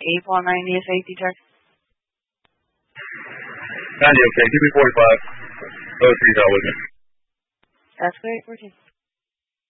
819 is safety check. 90, okay. Give me 45. Oh, 3 with me. That's great, 14.